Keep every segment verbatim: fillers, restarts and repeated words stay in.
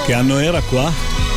Che anno era qua?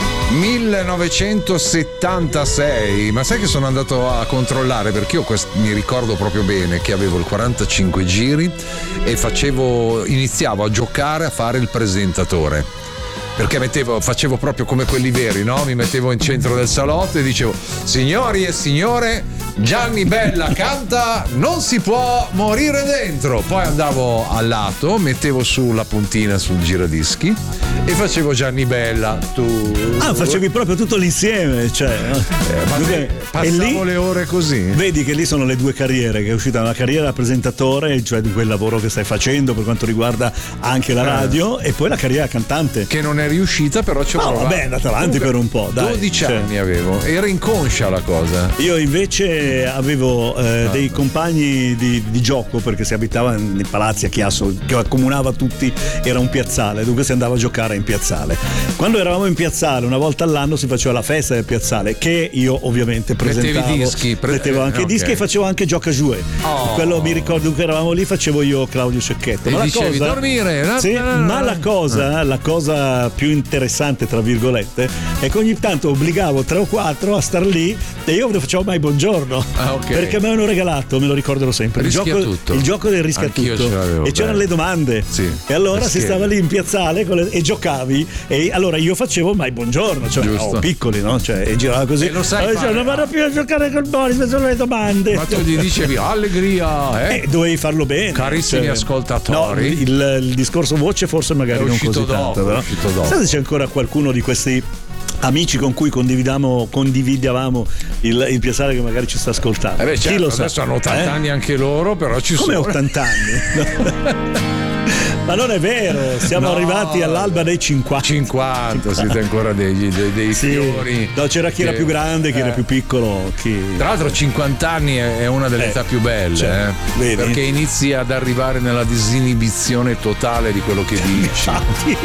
millenovecentosettantasei. Ma sai che sono andato a controllare, perché io quest- mi ricordo proprio bene che avevo il quarantacinque giri e facevo iniziavo a giocare a fare il presentatore, perché mettevo, facevo proprio come quelli veri, no? Mi mettevo in centro del salotto e dicevo: signori e signore, Gianni Bella canta Non si può morire dentro. Poi andavo al lato, mettevo su la puntina sul giradischi e facevo Gianni Bella. Tu Ah, facevi proprio tutto l'insieme, cioè. eh, ma Dunque, passavo e lì, le ore così. vedi che lì sono le due carriere, che è uscita una carriera da presentatore, cioè di quel lavoro che stai facendo per quanto riguarda anche la radio, eh. e poi la carriera da cantante. Che non è riuscita, però ci ho No, provato. vabbè, è andata avanti per un po', dai. dodici cioè. anni avevo, era inconscia la cosa. Io invece avevo eh, dei compagni di, di gioco, perché si abitava nei palazzi a Chiasso, che accomunava tutti, era un piazzale, dunque si andava a giocare in piazzale. Quando eravamo in piazzale, una volta all'anno si faceva la festa del piazzale, che io ovviamente presentavo. Mettevi dischi, pre- mettevo anche okay. dischi e facevo anche gioca giue. Oh. Quello mi ricordo che eravamo lì, facevo io Claudio Cecchetto. E Ma la dicevi cosa, dormire, no? sì, No, no, no. ma la cosa, la cosa più interessante, tra virgolette, è che ogni tanto obbligavo tre o quattro a star lì e io non facevo mai buongiorno. Ah, okay. Perché me l'hanno regalato, me lo ricorderò sempre. Il Rischia gioco, tutto. il gioco del rischia Anch'io tutto. ce l'avevo, E c'erano bello. le domande. Sì. E allora Le si schede. stava lì in piazzale con le- e giocavi. E allora io facevo mai buongiorno, cioè Giusto. oh, piccoli, no? Cioè, e girava così. E lo sai allora, fare. cioè, non vado più a giocare col Boris, mi sono le domande. Ma tu gli dicevi allegria, eh? Eh, dovevi farlo bene. Carissimi cioè, ascoltatori. No, il, il discorso voce forse magari È non uscito così dopo, tanto, è però. uscito dopo. Sai se c'è ancora qualcuno di questi amici con cui condividiamo, condividavamo il, il piazzale che magari ci sta ascoltando? Eh beh, Chi certo, lo sa? adesso hanno ottanta Eh? anni anche loro, però ci Come sono. ottanta anni? Ma non è vero, siamo No. arrivati all'alba dei cinquanta. cinquanta, siete ancora degli, dei, dei Sì. fiori. No, c'era chi era che- più grande, chi eh. era più piccolo. Chi... Tra l'altro cinquanta anni è è una delle Eh, età più belle, cioè, eh? vedi? Perché inizi ad arrivare nella disinibizione totale di quello che dici. Infatti,